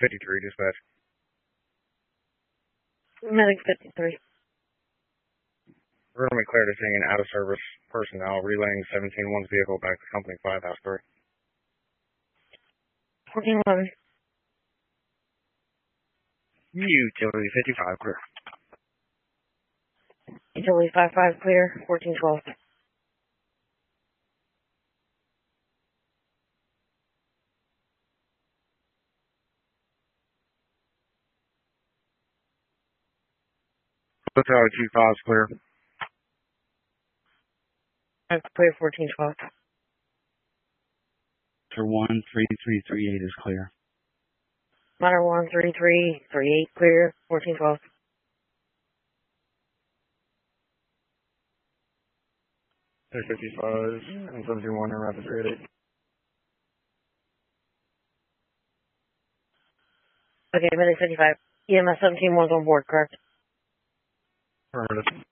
53, dispatch. Medic 53. We're going to be clear to seeing an out-of-service personnel relaying 17-1's vehicle back to Company 5, House 3. 1411. Utility 55, clear. Utility 55, clear. 1412. Hotel G5's clear. Clear 1412. For 13338 is clear. Monitor 13338, clear. 1412. There's 55 and 71 in rapid 38. Okay, Medic 55. EMS 17-1's on board, correct? Affirmative.